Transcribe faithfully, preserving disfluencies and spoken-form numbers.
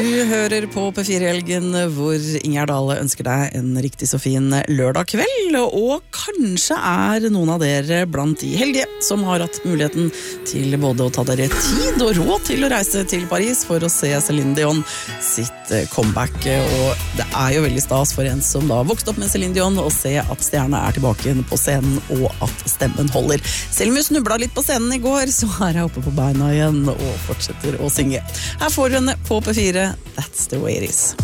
Du hører på P fire-helgen, hvor Ingjerd Dale ønsker deg en riktig så fin lørdag kveld, og kanskje er noen av dere blant de heldige som har hatt muligheten til både å ta dere tid og råd til å reise til Paris for å se Céline Dion sitt comeback, og det er jo veldig stas for en som da vokste opp med Céline Dion å se at stjerna er tilbake på scenen og at stemmen holder. Selv om hun snubla litt på scenen i går, så er jeg oppe på beina igjen og fortsetter å synge. Her får hun på P fire That's the way it is.